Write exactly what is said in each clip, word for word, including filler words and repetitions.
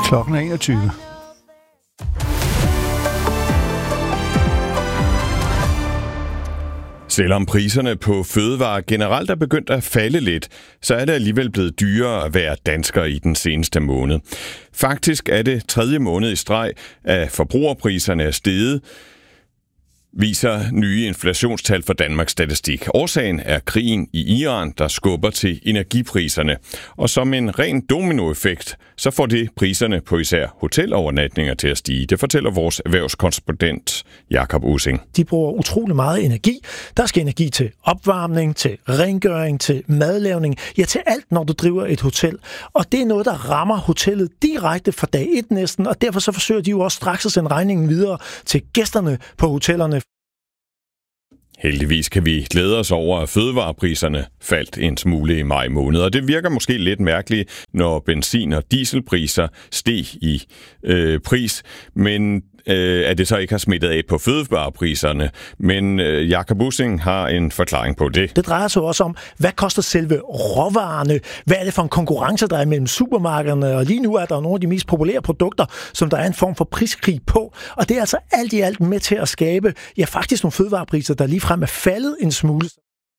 Klokken er enogtyve. Selvom priserne på fødevarer generelt er begyndt at falde lidt, så er det alligevel blevet dyrere at være dansker i den seneste måned. Faktisk er det tredje måned i streg, at forbrugerpriserne er steget, viser nye inflationstal fra Danmarks Statistik. Årsagen er krigen i Iran, der skubber til energipriserne. Og som en ren dominoeffekt, så får det priserne på især hotelovernatninger til at stige. Det fortæller vores erhvervskorrespondent Jakob Ussing. De bruger utrolig meget energi. Der skal energi til opvarmning, til rengøring, til madlavning, ja til alt, når du driver et hotel. Og det er noget, der rammer hotellet direkte fra dag et næsten, og derfor så forsøger de jo også straks at sende regningen videre til gæsterne på hotellerne. Heldigvis kan vi glæde os over, at fødevarepriserne faldt en smule i maj måned, og det virker måske lidt mærkeligt, når benzin- og dieselpriser steg i øh, pris, men øh, at det så ikke har smittet af på fødevarepriserne. Men øh, Jakob Ussing har en forklaring på det. Det drejer sig også om, hvad koster selve råvarerne? Hvad er det for en konkurrence, der er mellem supermarkederne? Og lige nu er der nogle af de mest populære produkter, som der er en form for priskrig på. Og det er altså alt i alt med til at skabe, ja faktisk nogle fødevarepriser, der ligefrem er faldet en smule.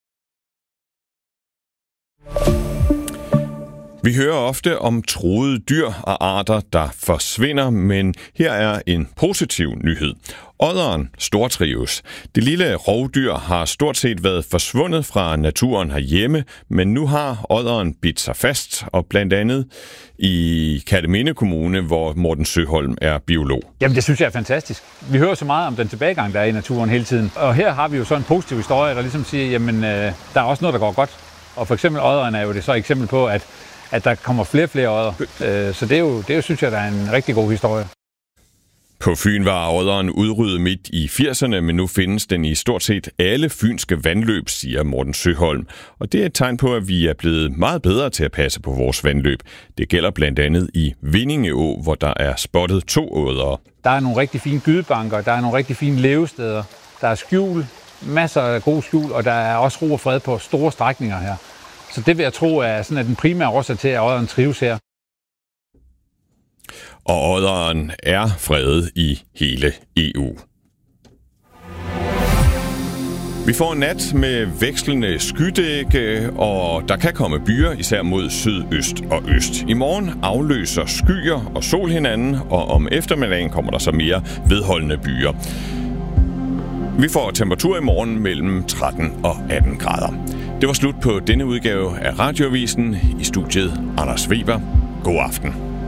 Vi hører ofte om truede dyr og arter, der forsvinder, men her er en positiv nyhed. Odderen stortrives. Det lille rovdyr har stort set været forsvundet fra naturen herhjemme, men nu har odderen bidt sig fast, og blandt andet i Kerteminde Kommune, hvor Morten Søholm er biolog. Jamen det synes jeg er fantastisk. Vi hører så meget om den tilbagegang, der er i naturen hele tiden. Og her har vi jo så en positiv historie, der ligesom siger, jamen øh, der er også noget, der går godt. Og for eksempel odderen er jo det så et eksempel på, at at der kommer flere og flere odder. Så det er jo, det er jo, synes jeg, der er en rigtig god historie. På Fyn var odderen udryddet midt i firserne, men nu findes den i stort set alle fynske vandløb, siger Morten Søholm. Og det er et tegn på, at vi er blevet meget bedre til at passe på vores vandløb. Det gælder blandt andet i Vindingeå, hvor der er spottet to oddere. Der er nogle rigtig fine gydebanker, der er nogle rigtig fine levesteder, der er skjul, masser af gode skjul, og der er også ro og fred på store strækninger her. Så det vil jeg tro er sådan, at den primære årsag til, at odderen trives her. Og odderen er fredet i hele E U. Vi får en nat med vekslende skydække, og der kan komme byer, især mod sydøst og øst. I morgen afløser skyer og sol hinanden, og om eftermiddagen kommer der så mere vedholdende byer. Vi får temperatur i morgen mellem tretten og atten grader. Det var slut på denne udgave af Radioavisen. I studiet Anders Weber. God aften.